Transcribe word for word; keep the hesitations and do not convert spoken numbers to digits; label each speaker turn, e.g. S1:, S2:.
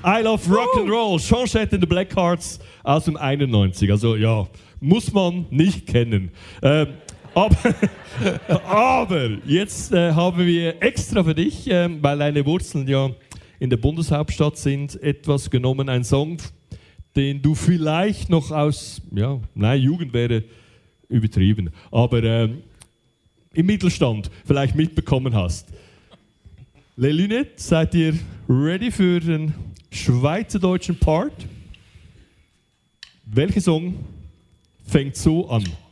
S1: I Love Rock'n'Roll, Sean Jett and the Blackhearts aus dem einundneunzig. Also ja, muss man nicht kennen. Ähm, aber, aber jetzt äh, haben wir extra für dich, äh, weil deine Wurzeln ja in der Bundeshauptstadt sind, etwas genommen, ein Song, den du vielleicht noch aus, ja, nein, Jugend wäre übertrieben, aber ähm, im Mittelstand vielleicht mitbekommen hast. Les Lunettes, seid ihr ready für den schweizerdeutschen Part? Welcher Song fängt so an?